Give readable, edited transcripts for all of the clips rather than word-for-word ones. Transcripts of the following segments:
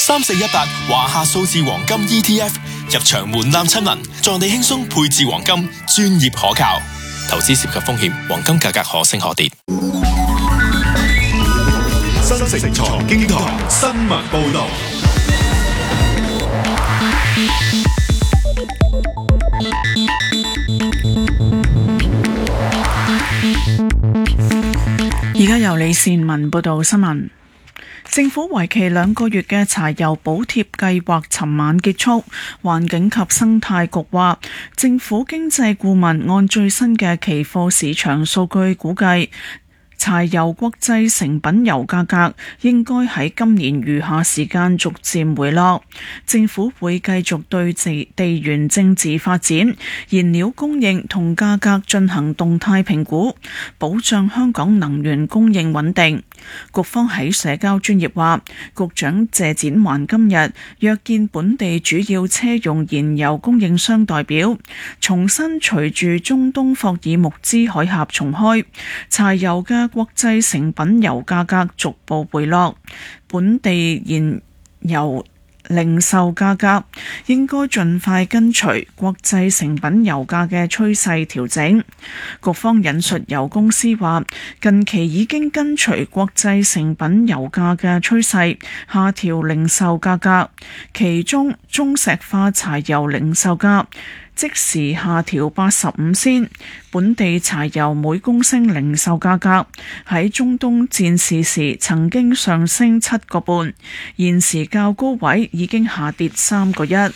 3418華夏數字黃金 ETF 入場門檻親民，助你輕鬆配置黃金，專業可靠。投資涉及風險，黃金價格可升可跌。 新城財經台新聞報道。 而家由李善文報道新聞。政府為期2個月嘅柴油補貼計劃尋晚結束。環境及生態局話，政府經濟顧問按最新嘅期貨市場數據估計，柴油國際成品油價格應該喺今年餘下時間逐漸回落。政府會繼續對地緣政治發展、燃料供應同價格進行動態評估，保障香港能源供應穩定。局方喺社交專頁話，局長謝展寰今日約見本地主要車用燃油供應商代表，重申隨住中東霍爾木茲海峽重開，柴油嘅國際成品油價格逐步回落，本地燃油零售價格應該盡快跟隨國際成品油價嘅趨勢調整。局方引述油公司話，近期已經跟隨國際成品油價嘅趨勢下調零售價格，其中中石化柴油零售價即時下調85仙，本地柴油每公升零售價格喺中東戰事時曾經上升7個半，現時較高位已經下跌3個1。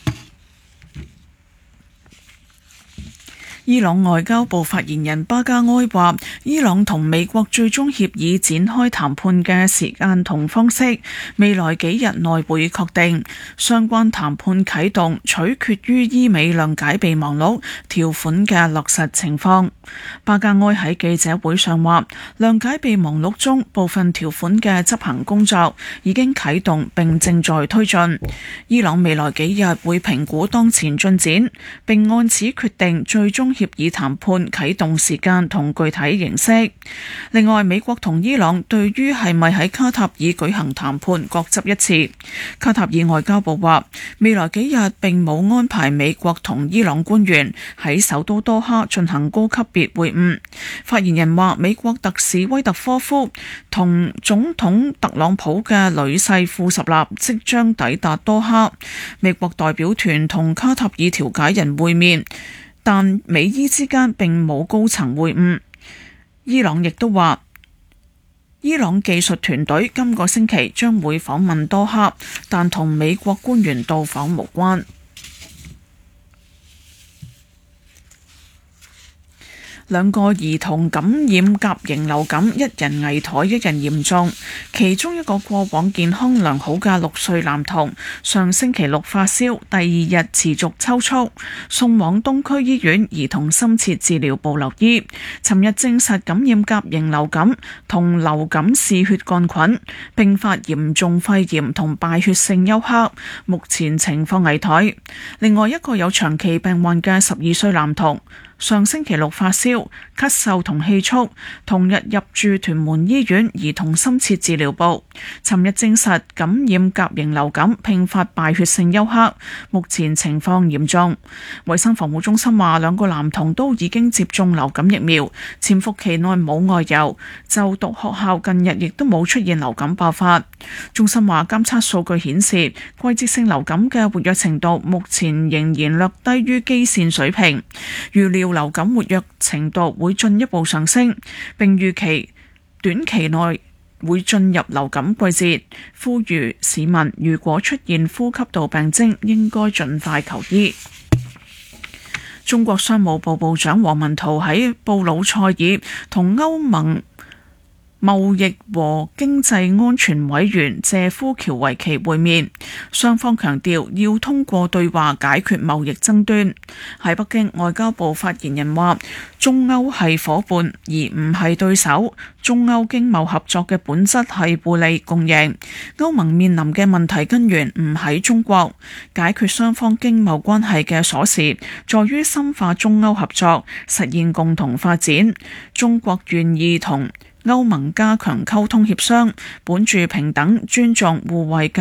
伊朗外交部發言人巴加埃話，伊朗同美國最終協議展開談判嘅時間同方式，未來幾日內會確定。相關談判啟動取決於伊美諒解備忘錄條款嘅落實情況。巴加埃喺記者會上話，諒解備忘錄中部分條款嘅執行工作已經啟動並正在推進。伊朗未來幾日會評估當前進展，並按此決定最終協議談判啟動時間同具體形式。另外，美國同伊朗對於係咪喺卡塔爾舉行談判各執一詞。卡塔爾外交部話，未來幾日並冇安排美國同伊朗官員喺首都多哈進行高級別會晤。發言人話，美國特使威特科夫同總統特朗普嘅女婿庫什納即將抵達多哈，美國代表團同卡塔爾調解人會面，但美伊之間並冇高層會晤。伊朗亦都話，伊朗技術團隊今個星期將會訪問多哈，但同美國官員到訪無關。2個兒童感染甲型流感，一人危殆，一人嚴重。其中一個過往健康良好嘅6歲男童，上星期六發燒，第2日持續抽搐，送往東區醫院兒童深切治療部留醫。尋日證實感染甲型流感同流感嗜血桿菌，並發嚴重肺炎同敗血性休克，目前情況危殆。另外一個有長期病患嘅12歲男童，上星期六發燒、咳嗽同氣促，同日入住屯門醫院兒童深切治療部。尋日證實感染甲型流感併發敗血性休克，目前情況嚴重。衛生防護中心話，2個男童都已經接種流感疫苗，潛伏期內冇外遊，就讀學校近日亦都冇出現流感爆發。中心話，監測數據顯示，季節性流感嘅活躍程度目前仍然略低於基線水平，預料流感活躍程度會進一步上升，並預期短期內會進入流感季節。呼籲市民如果出現呼吸道病徵，應該盡快求醫。中國商務部部長王文濤喺布魯塞爾同歐盟貿易和經濟安全委員謝夫喬維奇會面，雙方強調要通過對話解決貿易爭端。喺北京，外交部發言人話，中歐係夥伴而唔係對手，中歐經貿合作嘅本質係互利共贏。歐盟面臨嘅問題根源唔喺中國，解決雙方經貿關係嘅鎖匙在於深化中歐合作，實現共同發展。中國願意同歐盟加強溝通協商，本住平等、尊重、互惠